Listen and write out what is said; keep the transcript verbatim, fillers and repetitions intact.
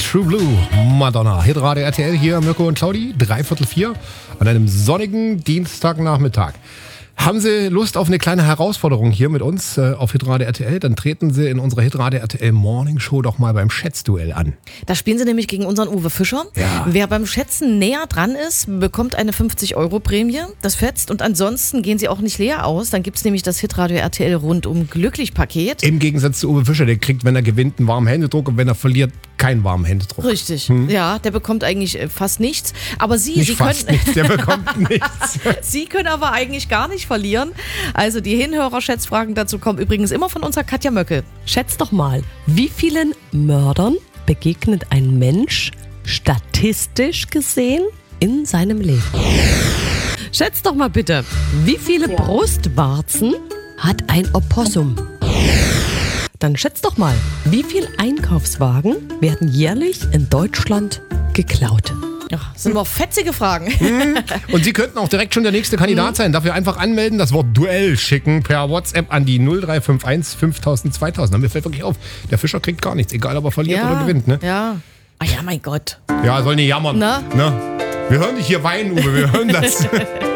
True Blue, Madonna. Hitradio R T L hier, Mirko und Claudi, dreiviertel vier an einem sonnigen Dienstagnachmittag. Haben Sie Lust auf eine kleine Herausforderung hier mit uns äh, auf Hitradio R T L? Dann treten Sie in unserer Hitradio R T L Morning Show doch mal beim Schätzduell an. Da spielen Sie nämlich gegen unseren Uwe Fischer. Ja. Wer beim Schätzen näher dran ist, bekommt eine fünfzig-Euro-Prämie. Das fetzt. Und ansonsten gehen Sie auch nicht leer aus. Dann gibt es nämlich das Hitradio R T L rundum Glücklich-Paket. Im Gegensatz zu Uwe Fischer, der kriegt, wenn er gewinnt, einen warmen Händedruck und wenn er verliert, keinen warmen Händedruck. Richtig. Hm. Ja, der bekommt eigentlich fast nichts. Aber Sie, nicht Sie fast können, nichts, der bekommt nichts. Sie können aber eigentlich gar nicht verlieren. Also die Hinhörer-Schätzfragen dazu kommen übrigens immer von unserer Katja Möckel. Schätz doch mal, wie vielen Mördern begegnet ein Mensch statistisch gesehen in seinem Leben? Schätz doch mal bitte, wie viele Brustwarzen hat ein Opossum? Dann schätz doch mal, wie viele Einkaufswagen werden jährlich in Deutschland geklaut? Ja, das sind aber fetzige Fragen. Und Sie könnten auch direkt schon der nächste Kandidat sein. Dafür einfach anmelden, das Wort Duell schicken per WhatsApp an die null drei fünf eins fünftausend zweitausend. Mir fällt wirklich auf, der Fischer kriegt gar nichts, egal ob er verliert Ja, oder gewinnt. Ne? ja. Ah ja, mein Gott. Ja, soll nicht jammern. Na? Ne? Wir hören dich hier weinen, Uwe, wir hören das.